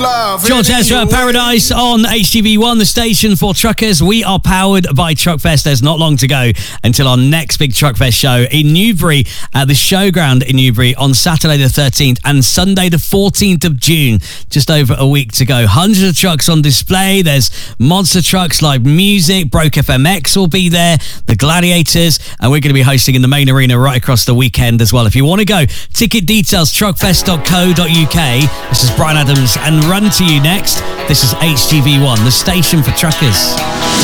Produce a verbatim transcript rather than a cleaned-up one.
love. George Ezra, Paradise on H T V one, the station for truckers. We are powered by Truckfest. There's not long to go until our next big Truckfest show in Newbury at the Showground in Newbury on Saturday the thirteenth and Sunday the fourteenth of June. Just over a week to go. Hundreds of trucks on display. There's monster trucks, live music. Broke F M X will be there. The Gladiators. And we're going to be hosting in the main arena right across the weekend as well. If you want to go, ticket details, truckfest dot co dot uk. This is Brian Adams and Run to You next. This is H T V one, the station for truckers.